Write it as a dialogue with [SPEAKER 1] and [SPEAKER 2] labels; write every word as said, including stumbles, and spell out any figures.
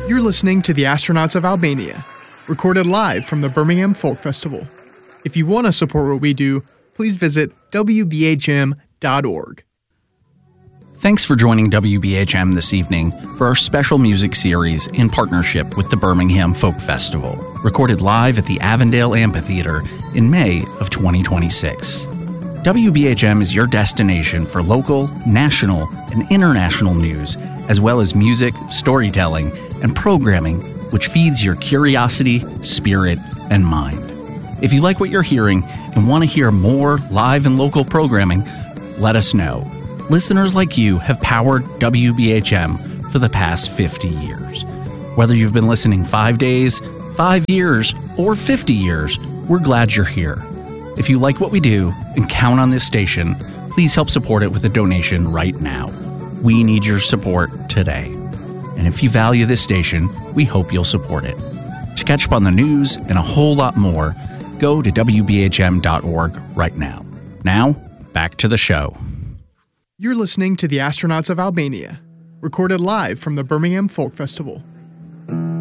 [SPEAKER 1] You're listening to the Astronauts of Albania, recorded live from the Birmingham Folk Festival. If you want to support what we do, please visit w b h m dot org.
[SPEAKER 2] Thanks for joining W B H M this evening for our special music series in partnership with the Birmingham Folk Festival, recorded live at the Avondale Amphitheater in May of twenty twenty-six. W B H M is your destination for local, national, and international news, as well as music, storytelling, and programming which feeds your curiosity, spirit, and mind. If you like what you're hearing and want to hear more live and local programming, let us know. Listeners like you have powered W B H M for the past fifty years. Whether you've been listening five days, five years, or fifty years, we're glad you're here. If you like what we do and count on this station, please help support it with a donation right now. We need your support today. And if you value this station, we hope you'll support it. To catch up on the news and a whole lot more, go to w b h m dot org right now. Now, back to the show.
[SPEAKER 1] You're listening to the Astronauts of Albania, recorded live from the Birmingham Folk Festival.